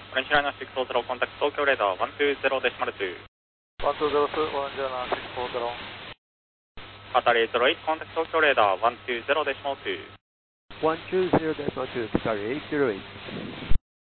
Orange 960, contact Tokyo radar 120.2. 1202, Orange 960. Qatar 808, contact Tokyo radar 120.2. 120.2, Qatar 808.